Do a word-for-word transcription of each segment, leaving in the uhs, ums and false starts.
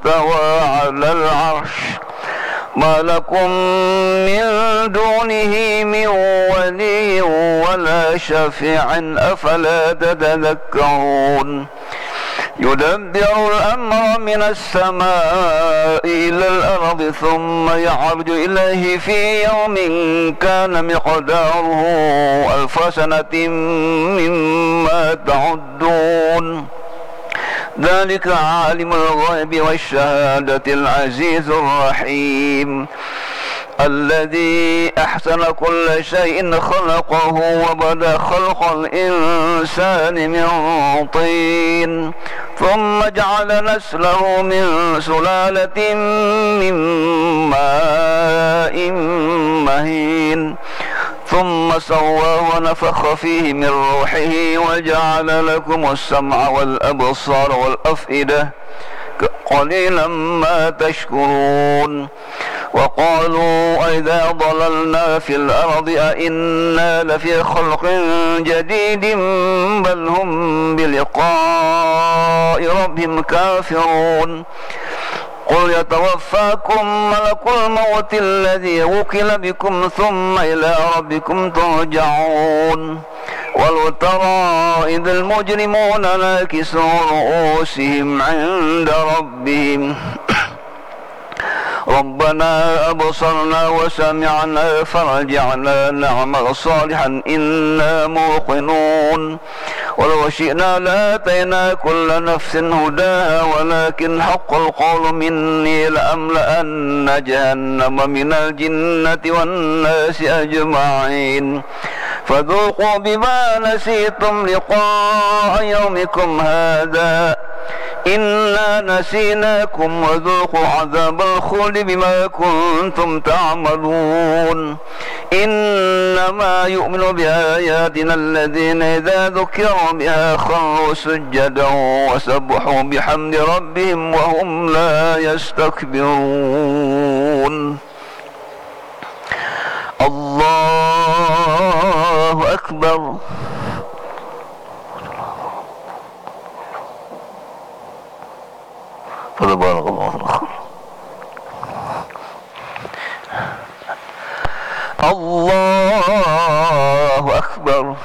استوى على العرش ما لكم من دونه من ولي ولا شفيع أفلا تتذكرون يدبر الأمر من السماء إلى الأرض ثم يعرج إليه في يوم كان مقداره ألف سنة مما تعدون ذلك عالم الغيب والشهادة العزيز الرحيم الذي أحسن كل شيء خلقه وبدأ خلق الإنسان من طين ثم جعل نسله من سلالة من ماء مهين ثم سواه ونفخ فيه من روحه وجعل لكم السمع والأبصار والأفئدة قليلا ما تشكرون وقالوا أئذا ضللنا في الأرض أئنا لفي خلق جديد بل هم بلقاء ربهم كافرون قل يتوفاكم ملك الموت الذي وكل بكم ثم إلى ربكم ترجعون ولو ترى إذ المجرمون ناكسوا رؤوسهم عند ربهم ربنا أبصرنا وسمعنا فرجعنا نعمل صالحا إنا موقنون ولو شئنا لآتينا كل نفس هداها ولكن حق القول مني لأملأن جهنم من الجنة والناس أجمعين فذوقوا بما نسيتم لقاء يومكم هذا إنا نسيناكم وذوقوا عذاب الخلد بما كنتم تعملون إنما يؤمن بآياتنا الذين إذا ذكروا بها خروا سجدا وسبحوا بحمد ربهم وهم لا يستكبرون الله أكبر فتبارك الله الخير الله أكبر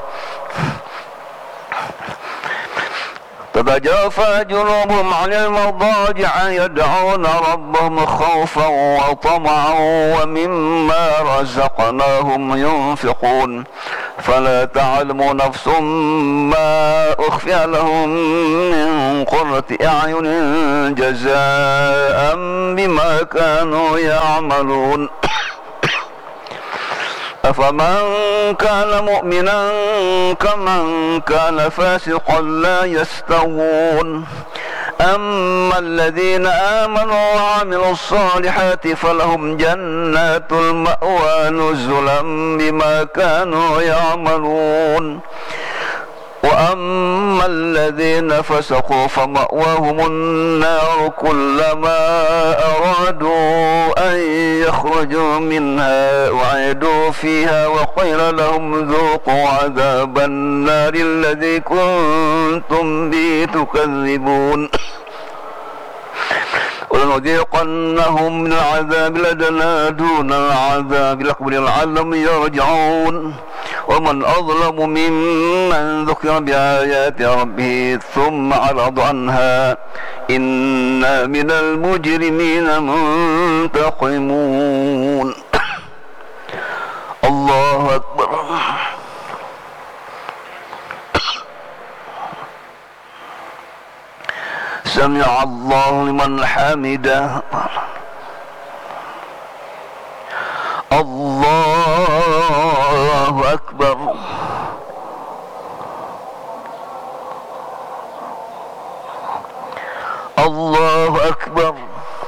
تتجافى جنوبهم عن المضاجع يدعون ربهم خوفا وطمعا ومما رزقناهم ينفقون فلا تعلم نفس ما أخفي لهم من قرة أعين جزاء بما كانوا يعملون أفمن كان مؤمنا كمن كان فاسقا لا يستوون أما الذين آمنوا وعملوا الصالحات فلهم جنات المأوى نزلا بما كانوا يعملون وأما الذين فسقوا فمأواهم النار كلما أرادوا أن يخرجوا منها وعيدوا فيها وقيل لهم ذوقوا عذاب النار الذي كنتم به تكذبون ولنذيقنهم من العذاب الأدنى دون العذاب الأكبر لعلهم يرجعون ومن أظلم ممن ذكر بآيات ربه ثم أعرض عنها إنا من المجرمين منتقمون الله أكبر سمع الله لمن حمده الله أكبر الله أكبر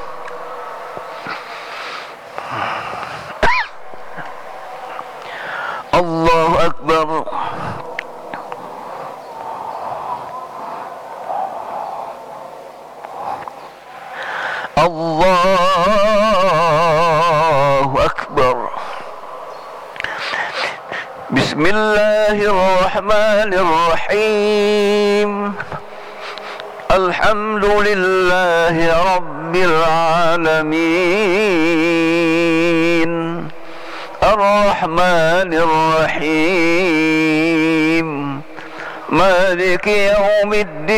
الله أكبر الله أكبر بسم الله الرحمن الرحيم الحمد لله لله رب العالمين الرحمن الرحيم مالك يوم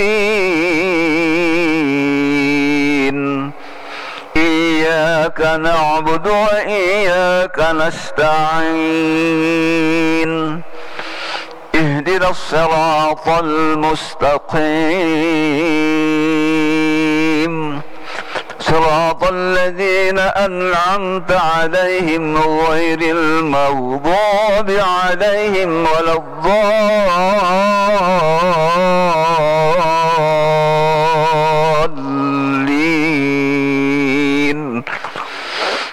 الدين إياك نعبد وإياك نستعين اهدنا الصراط المستقيم صراط الذين أنعمت عليهم غير المغضوب عليهم ولا الضالين